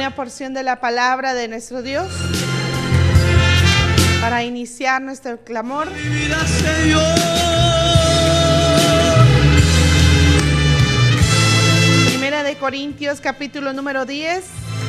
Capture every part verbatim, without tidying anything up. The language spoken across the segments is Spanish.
una porción de la palabra de nuestro Dios para iniciar nuestro clamor. Primera de Corintios, capítulo número diez.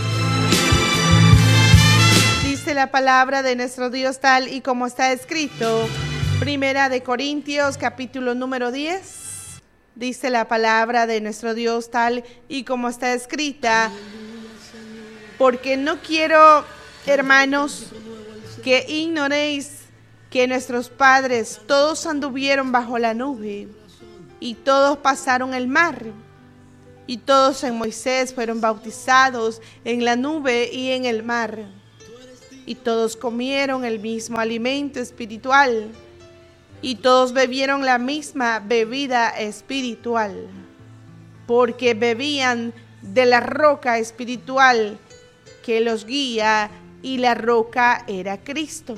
Dice la palabra de nuestro Dios tal y como está escrito. Primera de Corintios, capítulo número diez. Dice la palabra de nuestro Dios tal y como está escrita. Porque no quiero, hermanos, que ignoréis que nuestros padres todos anduvieron bajo la nube y todos pasaron el mar. Y todos en Moisés fueron bautizados en la nube y en el mar. Y todos comieron el mismo alimento espiritual. Y todos bebieron la misma bebida espiritual. Porque bebían de la roca espiritual que los guía, y la roca era Cristo.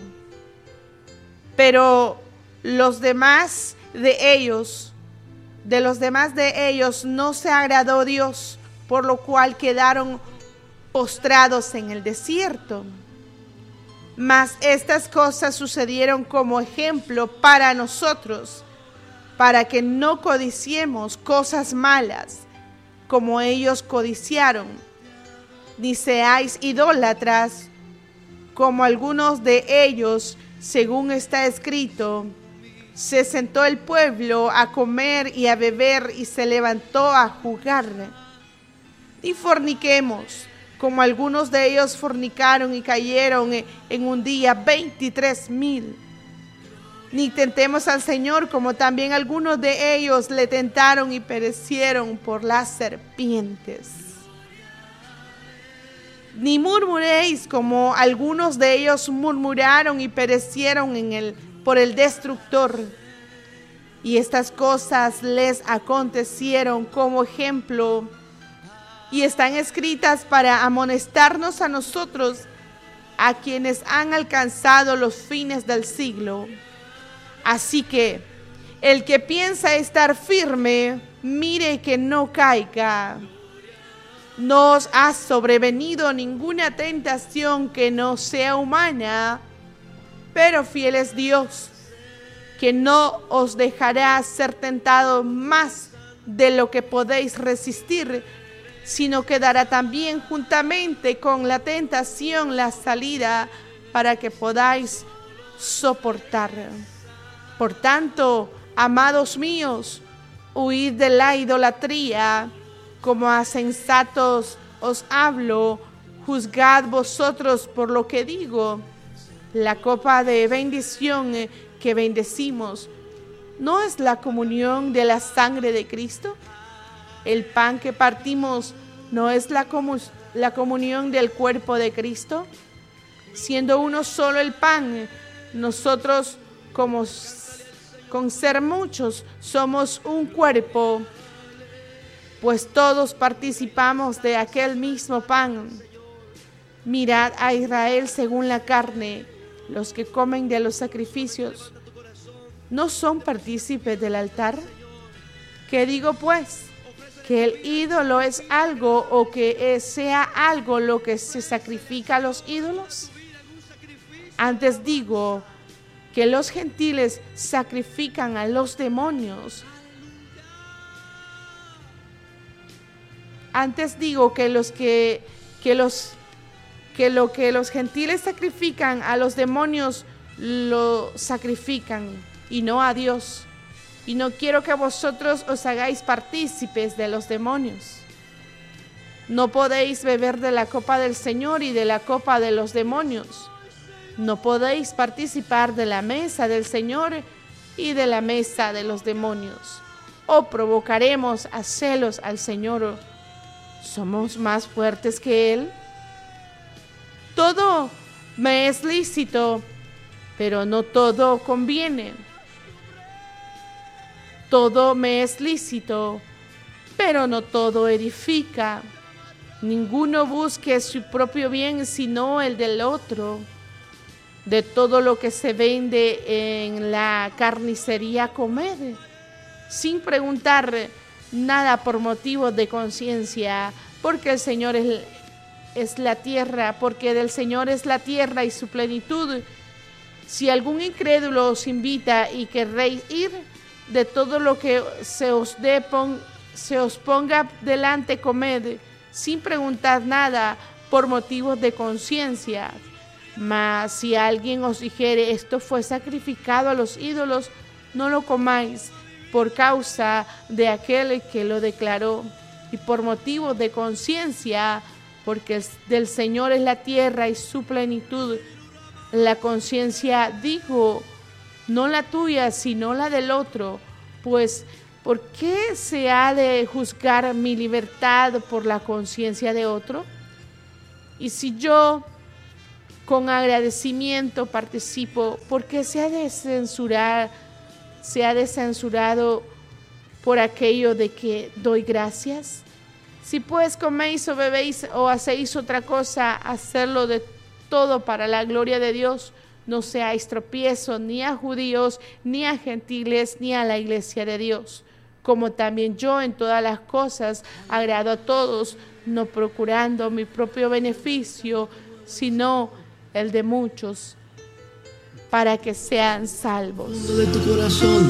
Pero los demás de ellos, de los demás de ellos no se agradó Dios, por lo cual quedaron postrados en el desierto. Mas estas cosas sucedieron como ejemplo para nosotros, para que no codiciemos cosas malas, como ellos codiciaron, ni seáis idólatras, como algunos de ellos, según está escrito. Se sentó el pueblo a comer y a beber y se levantó a jugar. Ni forniquemos, como algunos de ellos fornicaron y cayeron en un día veintitrés mil. Ni tentemos al Señor, como también algunos de ellos le tentaron y perecieron por las serpientes. Ni murmuréis, como algunos de ellos murmuraron y perecieron en el, por el destructor. Y estas cosas les acontecieron como ejemplo, y están escritas para amonestarnos a nosotros, a quienes han alcanzado los fines del siglo. Así que el que piensa estar firme, mire que no caiga. No os ha sobrevenido ninguna tentación que no sea humana, pero fiel es Dios, que no os dejará ser tentados más de lo que podéis resistir, sino que dará también juntamente con la tentación la salida para que podáis soportar. Por tanto, amados míos, huid de la idolatría. Como a sensatos os hablo, juzgad vosotros por lo que digo. La copa de bendición que bendecimos, ¿no es la comunión de la sangre de Cristo? El pan que partimos, ¿no es la, comu- la comunión del cuerpo de Cristo? Siendo uno solo el pan, nosotros como con ser muchos somos un cuerpo, pues todos participamos de aquel mismo pan. Mirad a Israel según la carne. Los que comen de los sacrificios, ¿no son partícipes del altar? ¿Qué digo pues? ¿Que el ídolo es algo o que sea algo lo que se sacrifica a los ídolos? Antes digo que los gentiles sacrifican a los demonios. Antes digo que los que, que los que lo que los gentiles sacrifican a los demonios lo sacrifican y no a Dios. Y no quiero que vosotros os hagáis partícipes de los demonios. No podéis beber de la copa del Señor y de la copa de los demonios. No podéis participar de la mesa del Señor y de la mesa de los demonios. O provocaremos a celos al Señor. ¿Somos más fuertes que Él? Todo me es lícito, pero no todo conviene. Todo me es lícito, pero no todo edifica. Ninguno busque su propio bien, sino el del otro. De todo lo que se vende en la carnicería, comed, sin preguntar nada por motivo de conciencia, porque el Señor es, es la tierra, porque del Señor es la tierra y su plenitud. Si algún incrédulo os invita y querréis ir, de todo lo que se os dé, pon, se os ponga delante, comed, sin preguntar nada, por motivos de conciencia. Mas si alguien os dijere, esto fue sacrificado a los ídolos, no lo comáis, por causa de aquel que lo declaró, y por motivos de conciencia, porque del Señor es la tierra y su plenitud. La conciencia dijo, no la tuya, sino la del otro, pues ¿por qué se ha de juzgar mi libertad por la conciencia de otro? Y si yo con agradecimiento participo, ¿por qué se ha de censurar, se ha de censurado por aquello de que doy gracias? Si pues coméis o bebéis o hacéis otra cosa, hacerlo de todo para la gloria de Dios. No seáis tropiezo ni a judíos, ni a gentiles, ni a la iglesia de Dios. Como también yo en todas las cosas agrado a todos, no procurando mi propio beneficio, sino el de muchos, para que sean salvos. De tu corazón.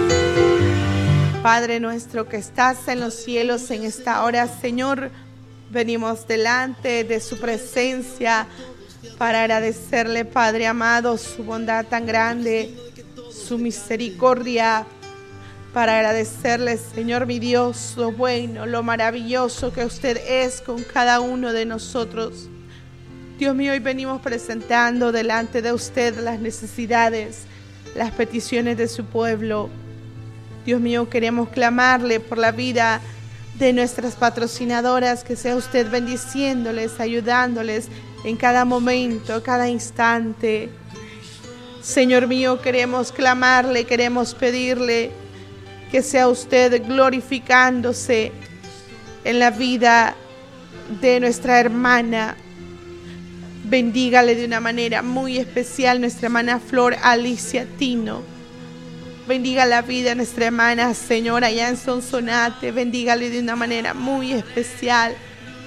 Padre nuestro que estás en los cielos, en esta hora, Señor, venimos delante de su presencia para agradecerle, Padre amado, su bondad tan grande, su misericordia, para agradecerle, Señor mi Dios, lo bueno, lo maravilloso que usted es con cada uno de nosotros. Dios mío, hoy venimos presentando delante de usted las necesidades, las peticiones de su pueblo. Dios mío, queremos clamarle por la vida de nuestras patrocinadoras, que sea usted bendiciéndoles, ayudándoles en cada momento, cada instante. Señor mío, queremos clamarle, queremos pedirle que sea usted glorificándose en la vida de nuestra hermana. Bendígale de una manera muy especial nuestra hermana Flor Alicia Tino. Bendiga la vida de nuestra hermana, Señora, allá en Sonsonate. Bendígale de una manera muy especial.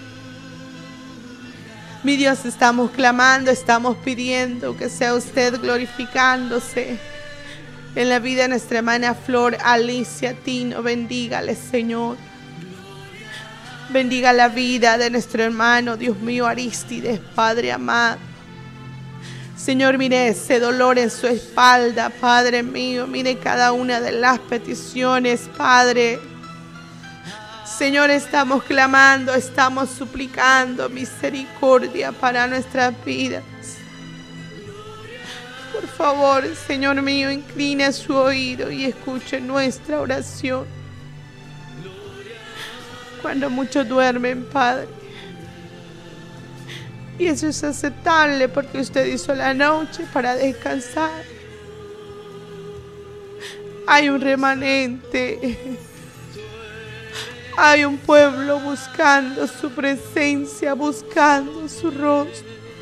Mi Dios, estamos clamando, estamos pidiendo que sea usted glorificándose en la vida de nuestra hermana Flor Alicia Tino. Bendígale, Señor. Bendiga la vida de nuestro hermano, Dios mío, Aristides, Padre amado. Señor, mire ese dolor en su espalda, Padre mío. Mire cada una de las peticiones, Padre. Señor, estamos clamando, estamos suplicando misericordia para nuestras vidas. Por favor, Señor mío, incline su oído y escuche nuestra oración. Cuando muchos duermen, Padre. Y eso es aceptable porque usted hizo la noche para descansar. Hay un remanente. Hay un pueblo buscando su presencia, buscando su rostro.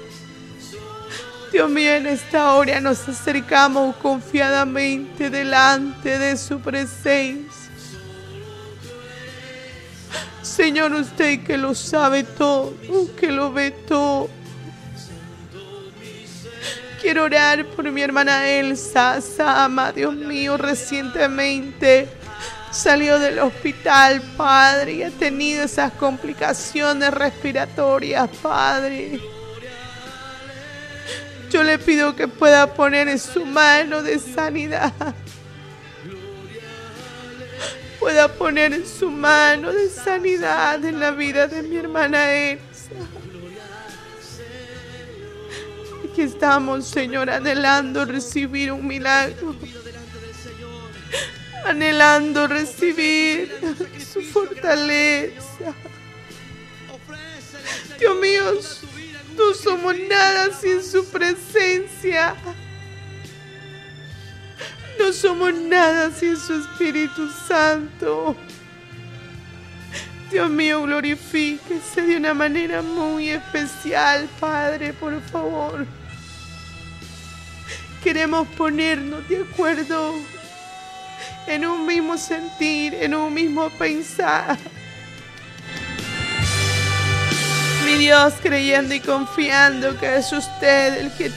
Dios mío, en esta hora nos acercamos confiadamente delante de su presencia. Señor, usted que lo sabe todo, que lo ve todo. Quiero orar por mi hermana Elsa Sama, Dios mío, recientemente salió del hospital, Padre, y ha tenido esas complicaciones respiratorias, Padre. Yo le pido que pueda poner en su mano de sanidad. Pueda poner en su mano de sanidad en la vida de mi hermana Elsa. Aquí estamos, Señor, anhelando recibir un milagro. Anhelando recibir su fortaleza. Dios mío, no somos nada sin su presencia. No somos nada sin su Espíritu Santo. Dios mío, glorifíquese de una manera muy especial, Padre, por favor. Queremos ponernos de acuerdo en un mismo sentir, en un mismo pensar. Mi Dios, creyendo y confiando que es usted el que